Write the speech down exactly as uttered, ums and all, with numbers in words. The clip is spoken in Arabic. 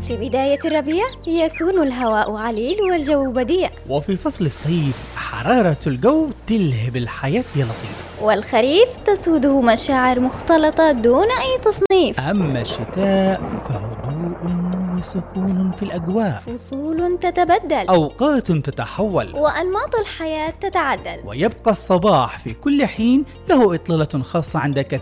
في بداية الربيع يكون الهواء عليل والجو بديع، وفي فصل الصيف حرارة الجو تلهب الحياة يا لطيف، والخريف تسوده مشاعر مختلطة دون أي تصنيف. أما الشتاء فهدوء وسكون في الأجواء، فصول تتبدل، أوقات تتحول، وأنماط الحياة تتعدل. ويبقى الصباح في كل حين له إطلالة خاصة عند كثير